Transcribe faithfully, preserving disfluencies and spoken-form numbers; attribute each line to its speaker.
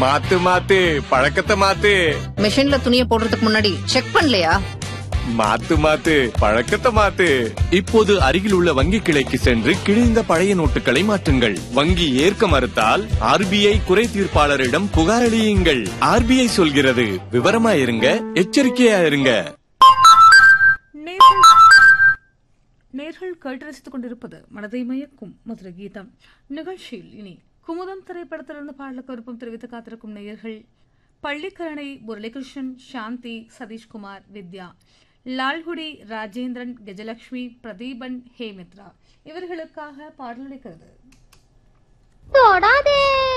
Speaker 1: மாத்து மாத்து பழக்கத்தை மாத்து.
Speaker 2: மிஷின்ல துணியை போடுறதுக்கு முன்னாடி செக் பண்ணலையா?
Speaker 1: மாத்து மாத்து பழக்கத்தை மாத்து. இப்போது அருகில் உள்ள வங்கி கிளைக்கு சென்று கிழிந்த பழைய நோட்டுகளை மாற்றுங்கள். வங்கி ஏற்க மறுத்தால் ஆர்பிஐ குறை தீர்ப்பாளரிடம் புகார் அளியுங்கள். ஆர்பிஐ சொல்கிறது, விவரமா இருங்க, எச்சரிக்கையா இருங்க.
Speaker 3: நேர்கள் கேட்டு ரசித்துக் கொண்டிருப்பது மனதை மயக்கும் மதுர கீதம் நிகழ்ச்சியில். இனி குமுதம் திரைப்படத்திலிருந்து பாடலுக்கு விருப்பம் தெரிவித்து காத்திருக்கும் நேயர்கள் பள்ளிக்கரணை முரளிகிருஷ்ணன், சாந்தி, சதீஷ்குமார், வித்யா, லால்குடி, ராஜேந்திரன், கஜலட்சுமி, பிரதீபன், ஹேமித்ரா இவர்களுக்காக பாடல் அளிக்கிறது.